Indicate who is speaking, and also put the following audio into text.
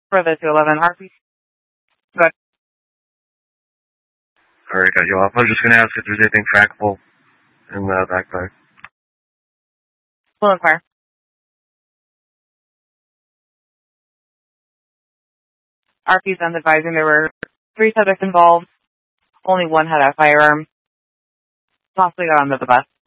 Speaker 1: for the 211 RP. Good.
Speaker 2: Alright, got you off. I was just gonna ask if there's anything trackable in the backpack.
Speaker 1: We'll inquire. RP's advising there were 3 subjects involved. Only one had a firearm. Possibly got onto the bus.